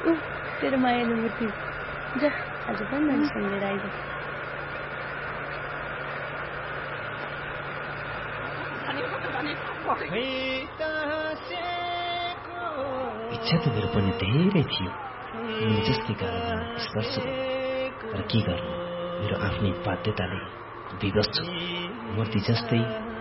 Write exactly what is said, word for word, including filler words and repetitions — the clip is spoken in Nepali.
तेरो मायालु मूर्ति जा आज पनि मैले सुनेर आइज इच्छा त मेरो पनि धेरै थियो मैले जस्तै गाह्रो स्पर्श र के गर्नु मेरो आफ्नै बाध्यताले विवश छु मूर्ति जस्तै